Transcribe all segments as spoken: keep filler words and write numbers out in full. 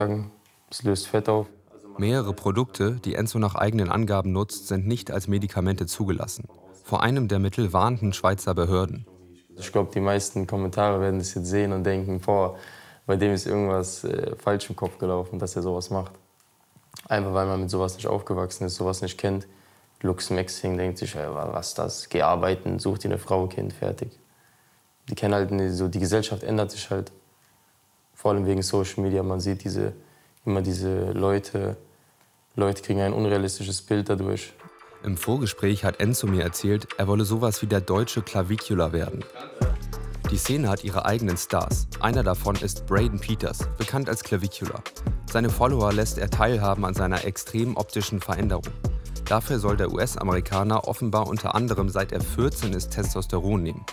Es löst Fett auf. Mehrere Produkte, die Enzo nach eigenen Angaben nutzt, sind nicht als Medikamente zugelassen. Vor einem der Mittel warnten Schweizer Behörden. Ich glaube, die meisten Kommentare werden das jetzt sehen und denken, boah, bei dem ist irgendwas äh, falsch im Kopf gelaufen, dass er sowas macht. Einfach weil man mit sowas nicht aufgewachsen ist, sowas nicht kennt. Lux Maxing denkt sich, ja, was ist das? Geh arbeiten, such dir eine Frau, Kind, fertig. Die kennen halt, nicht, so die Gesellschaft ändert sich halt. Vor allem wegen Social Media, man sieht diese, immer diese Leute, Leute kriegen ein unrealistisches Bild dadurch. Im Vorgespräch hat Enzo mir erzählt, er wolle sowas wie der deutsche Clavicula werden. Die Szene hat ihre eigenen Stars. Einer davon ist Braden Peters, bekannt als Clavicula. Seine Follower lässt er teilhaben an seiner extremen optischen Veränderung. Dafür soll der U S-Amerikaner offenbar unter anderem seit er vierzehn ist Testosteron nehmen.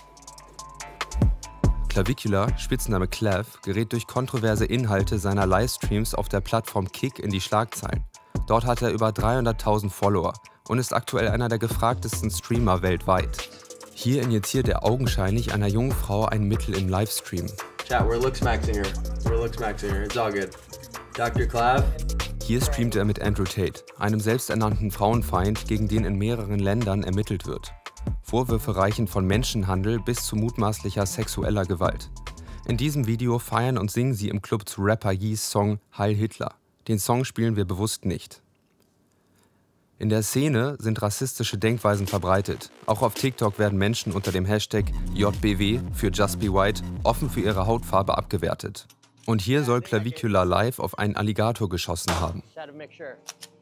Clavicula, Spitzname Clav, gerät durch kontroverse Inhalte seiner Livestreams auf der Plattform Kick in die Schlagzeilen. Dort hat er über dreihunderttausend Follower und ist aktuell einer der gefragtesten Streamer weltweit. Hier injiziert er augenscheinlich einer jungen Frau ein Mittel im Livestream. Chat, we're Lux Maxing here. We're Lux Maxing here. It's all good. Doktor Clav. Hier streamt er mit Andrew Tate, einem selbsternannten Frauenfeind, gegen den in mehreren Ländern ermittelt wird. Vorwürfe reichen von Menschenhandel bis zu mutmaßlicher sexueller Gewalt. In diesem Video feiern und singen sie im Club zu Rapper Yees Song Heil Hitler. Den Song spielen wir bewusst nicht. In der Szene sind rassistische Denkweisen verbreitet. Auch auf TikTok werden Menschen unter dem Hashtag J B W für Just Be White offen für ihre Hautfarbe abgewertet. Und hier soll Clavicula live auf einen Alligator geschossen haben.